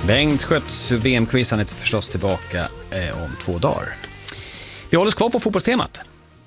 Bengt Skötts VM-quiz, han är förstås tillbaka om 2 dagar. Vi håller oss kvar på fotbollstemat.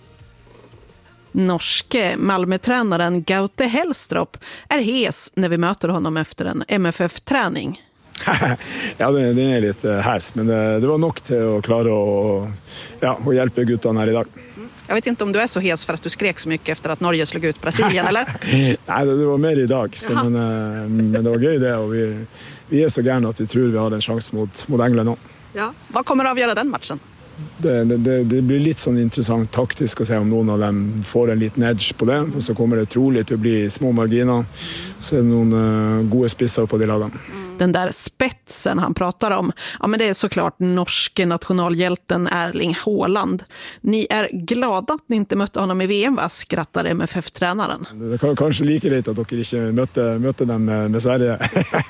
Norske Malmö-tränaren Gaute Helstrup är hes när vi möter honom efter en MFF-träning. Ja, det är lite häs, men det var nog till att klara och hjälpa guttarna här idag. Jag vet inte om du är så hes för att du skrek så mycket efter att Norge slog ut Brasilien, eller? Nej, det var mer idag. Så, men det var gøy det, och vi är så gärna att vi tror vi har en chans mot England. Ja. Vad kommer att avgöra den matchen? Det blir lite sån intressant taktiskt att se om någon av dem får en liten edge på det. Och så kommer det troligt att bli små marginer. Så är det någon goda spissar på de lagen. Den där spetsen han pratar om, ja, men det är såklart norske nationalhjälten Erling Haaland. Ni är glada att ni inte mötte honom i VM, va? Skrattar MFF-tränaren. Det kan kanske lika lite att ni inte mötte dem med Sverige.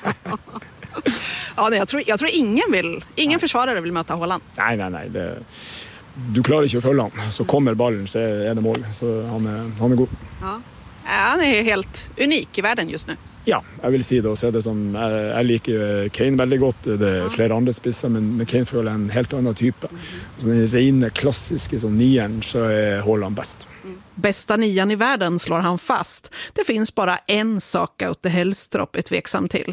Ja, jag tror ingen försvarare vill möta Haaland. Nej. Du klarar inte att följa honom. Så kommer bollen så är det mål. Så han är god. Ja. Han är helt unik i världen just nu. Ja, jag vill säga det. Och så är det som, jag liker Kane väldigt gott. Det är flera andra spissar, men Kane får en helt annan typ. Så den rena klassiska som nian, så är Haaland bäst. Bästa nian i världen, slår han fast. Det finns bara en sak Gaute Helstrup är tveksam till.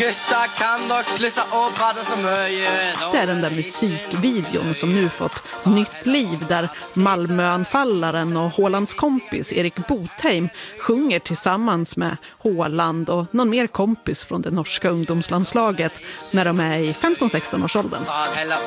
Det är den där musikvideon som nu fått nytt liv, där Malmöanfallaren och Haalands kompis Erik Botheim sjunger tillsammans med Haaland och någon mer kompis från det norska ungdomslandslaget när de är i 15-16 års åldern.